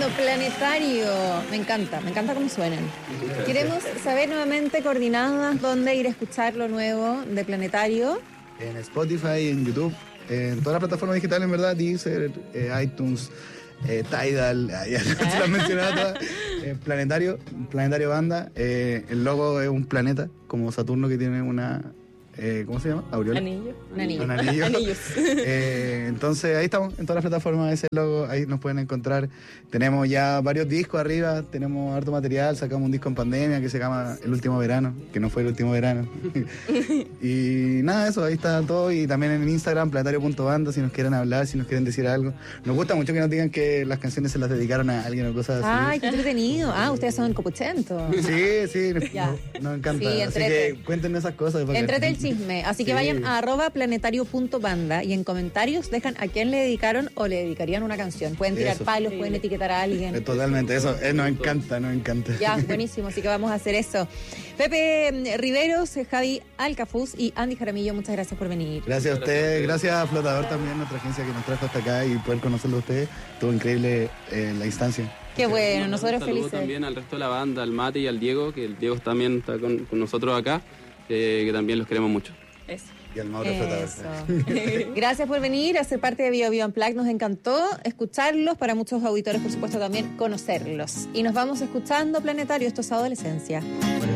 escuchando Planetario. Me encanta cómo suenan. Queremos saber nuevamente coordenadas dónde ir a escuchar lo nuevo de Planetario. En Spotify, en YouTube, en todas las plataformas digitales, en verdad, Deezer, iTunes, Tidal, ya se las mencionaba todas. Planetario Banda. El logo es un planeta, como Saturno, que tiene una... ¿cómo se llama? ¿Aureola? Un anillo. Anillos. Entonces ahí estamos, en todas las plataformas, ese logo, ahí nos pueden encontrar. Tenemos ya varios discos arriba, tenemos harto material, sacamos un disco en pandemia que se llama El Último Verano, que no fue el último verano. Y nada, eso, ahí está todo. Y también en Instagram, planetario.banda, si nos quieren hablar, si nos quieren decir algo. Nos gusta mucho que nos digan que las canciones se las dedicaron a alguien o cosas así. Ay, qué entretenido. Ustedes son copuchentos. Sí, nos encanta. Sí, así que cuéntenos esas cosas. Entrete el chisme. Así que vayan a @planetario.banda y en comentarios dejan a quién le dedicaron o le dedicarían una canción. Pueden tirar palos, pueden etiquetar a alguien. Totalmente, eso nos encanta. Ya, buenísimo, así que vamos a hacer eso. Pepe Riveros, Javi Alcafuz y Andy Jaramillo, muchas gracias por venir. Gracias a ustedes, gracias a Flotador también, nuestra agencia que nos trajo hasta acá y poder conocerlo a ustedes. Estuvo increíble la instancia. Qué bueno, nosotros felices. También al resto de la banda, al Mate y al Diego, que el Diego también está con nosotros acá, que también los queremos mucho. Eso. Y al Mauro Flotador. Gracias por venir a ser parte de Bio Bio Unplugged. Nos encantó escucharlos, para muchos auditores, por supuesto, también conocerlos. Y nos vamos escuchando Planetario, esto es Adolescencia. Bueno.